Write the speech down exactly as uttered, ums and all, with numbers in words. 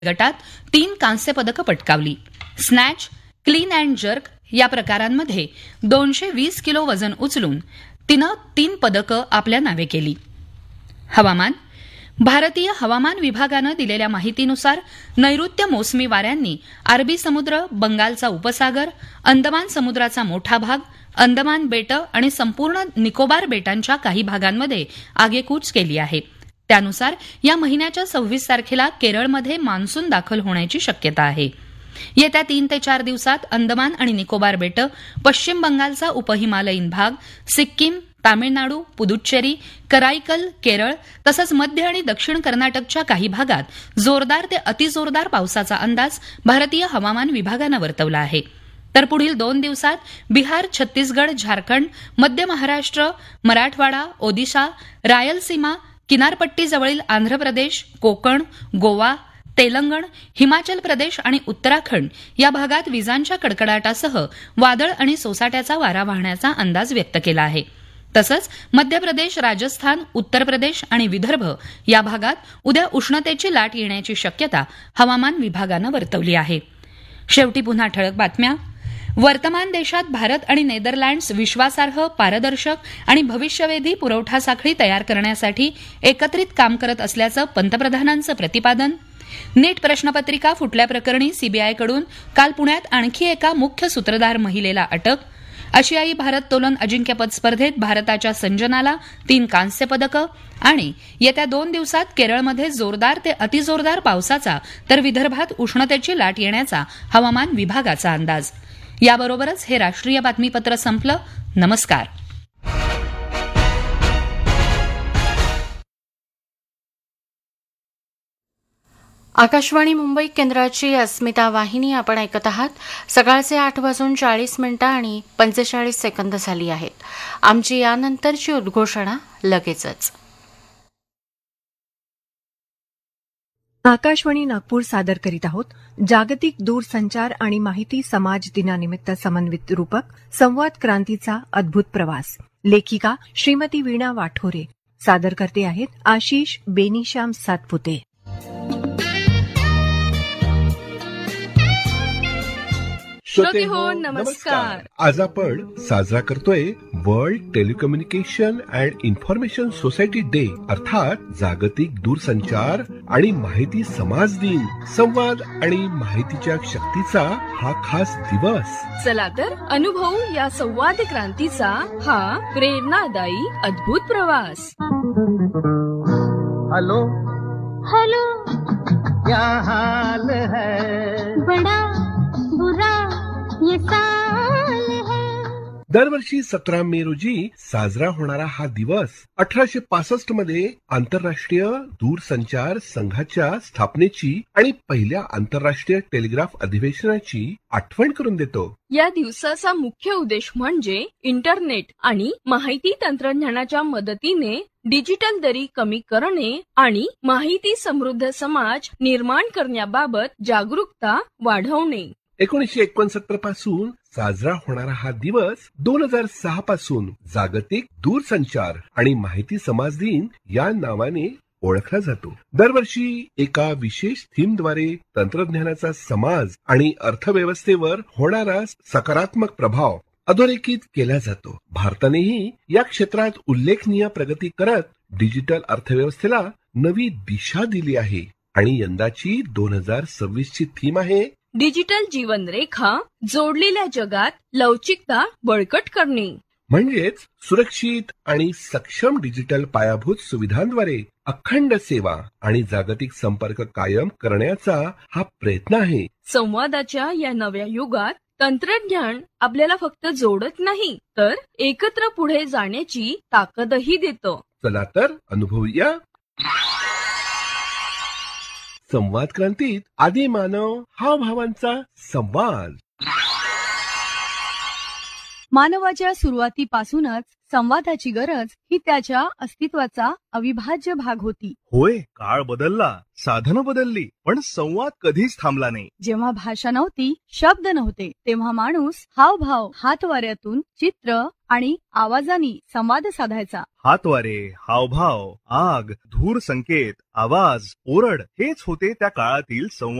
गटात तीन कांस्य पदकं पटकावली. स्नॅच, क्लीन अँड जर्क या प्रकारांमध्ये दोनशे वीस किलो वजन उचलून तिनं तीन पदकं आपल्या नावे केली. हवामान. भारतीय हवामान विभागानं दिलेल्या माहितीनुसार नैऋत्य मोसमी वाऱ्यांनी अरबी समुद्र, बंगालचा उपसागर, अंदमान समुद्राचा मोठा भाग, अंदमान बेटं आणि संपूर्ण निकोबार बेटांच्या काही भागांमध्ये आगेकूच केली आहे. त्यानुसार या महिन्याच्या सव्वीस तारखेला केरळमध्ये मान्सून दाखल होण्याची शक्यता आहे. येत्या तीन ते चार दिवसात अंदमान आणि निकोबार बेटं, पश्चिम बंगालचा उपहिमालयीन भाग, सिक्कीम, तामिळनाडू, पुदुच्चेरी, कराईकल, केरळ तसंच मध्य आणि दक्षिण कर्नाटकच्या काही भागात जोरदार ते अतिजोरदार पावसाचा अंदाज भारतीय हवामान विभागानं वर्तवला आहे. तर पुढील दोन दिवसात बिहार, छत्तीसगड, झारखंड, मध्य महाराष्ट्र, मराठवाडा, ओदिशा, रायलसीमा, किनारपट्टीजवळील आंध्र प्रदेश, कोकण, गोवा, तेलंगण, हिमाचल प्रदेश आणि उत्तराखंड या भागात विजांच्या कडकडाटासह वादळ आणि सोसाट्याचा वारा वाहण्याचा अंदाज व्यक्त केला आहे. तसंच मध्य प्रदेश, राजस्थान, उत्तर प्रदेश आणि विदर्भ या भागात उद्या उष्णतेची लाट येण्याची शक्यता हवामान विभागानं वर्तवली आहे. शेवटी पुन्हा ठळक बातम्या. वर्तमान देशात भारत आणि नेदरलँड्स विश्वासार्ह, पारदर्शक आणि भविष्यवेधी पुरवठा साखळी तयार करण्यासाठी एकत्रित काम करत असल्याचं पंतप्रधानांचं प्रतिपादन. नीट प्रश्नपत्रिका फुटल्याप्रकरणी सीबीआयकडून काल पुण्यात आणखी एका मुख्य सूत्रधार महिलेला अटक. आशियाई भारोत्तोलन अजिंक्यपद स्पर्धेत भारताच्या संजनाला तीन कांस्य पदकं आणि येत्या दोन दिवसात केरळमध्ये जोरदार ते अतिजोरदार पावसाचा तर विदर्भात उष्णतेची लाट येण्याचा हवामान विभागाचा अंदाज. याबरोबरच हे राष्ट्रीय बातमीपत्र संपलं. नमस्कार. आकाशवाणी मुंबई केंद्राची अस्मिता वाहिनी आपण ऐकत आहात. सकाळचे आठ वाजून चाळीस मिनिटं आणि पंचेचाळीस सेकंद झाली आहेत. आमची यानंतरची उद्घोषणा लगेचच. आकाशवाणी नागपूर सादर करीत आहोत जागतिक दूरसंचार आणि माहिती समाज दिनानिमित्त समन्वित रूपक संवाद क्रांतीचा अद्भुत प्रवास. लेखिका श्रीमती वीणा वाठोरे. सादर करते आहेत आशिष बेनीश्याम सातपुते. श्रोते हो नमस्कार. आज आपण साजरा करतोय world telecommunication and information society day अर्थात जागतिक दूरसंचार आणि माहिती समाज दिन. संवाद आणि माहितीच्या शक्तीचा हा खास दिवस. चला तर अनुभव या संवाद क्रांतीचा हा प्रेरणादायी अद्भुत प्रवास. हॅलो हेलो, क्या हाल है? बड़ा बुरा ये साल है. दरवर्षी सतरा मे रोजी साजरा होणारा हा दिवस अठराशे पासष्ट मध्ये आंतरराष्ट्रीय दूरसंचार संघाच्या स्थापनेची आणि पहिल्या आंतरराष्ट्रीय टेलिग्राफ अधिवेशनाची आठवण करून देतो. या दिवसाचा मुख्य उद्देश म्हणजे इंटरनेट आणि माहिती तंत्रज्ञानाच्या मदतीने डिजिटल दरी कमी करणे आणि माहिती समृद्ध समाज निर्माण करण्याबाबत जागरूकता वाढवणे. एकोणीसशे एकोणसत्तर पासून साजरा होणारा हा दिवस दोन हजार सहा पासून जागतिक दूरसंचार आणि माहिती समाज दिन या नावाने ओळखला जातो. दरवर्षी एका विशेष थीमद्वारे तंत्रज्ञानाचा समाज आणि अर्थव्यवस्थेवर होणारा सकारात्मक प्रभाव अधोरेखित केला जातो. भारतानेही या क्षेत्रात उल्लेखनीय प्रगती करत डिजिटल अर्थव्यवस्थेला नवी दिशा दिली आहे आणि यंदाची दोन हजार सव्वीस ची थीम आहे डिजिटल जीवनरेखा, जोडलेल्या जगात लवचिकता बळकट करणे. म्हणजेच सुरक्षित आणि सक्षम डिजिटल पायाभूत सुविधांद्वारे अखंड सेवा आणि जागतिक संपर्क कायम करण्याचा हा प्रयत्न आहे. संवादाच्या या नव्या युगात तंत्रज्ञान आपल्याला फक्त जोडत नाही तर एकत्र पुढे जाण्याची ताकदही देतं. चला तर अनुभवूया. संवाद क्रांतीत आदी मानव हावभावांचा संवाद. मानवाच्या सुरुवातीपासूनच संवादाची गरज ही त्याच्या अस्तित्वाचा अविभाज्य भाग होती. होय, काळ बदलला, साधनं बदलली, पण संवाद कधीच थांबला नाही. जेव्हा भाषा नव्हती, शब्द नव्हते, तेव्हा माणूस हावभाव, हातवाऱ्यातून चित्र आणि आवाजानी संवाद साधायचा. हातवारे, हावभाव, आग, धूर संकेत, आवाज, ओरड हेच होते त्या काळातील संवाद.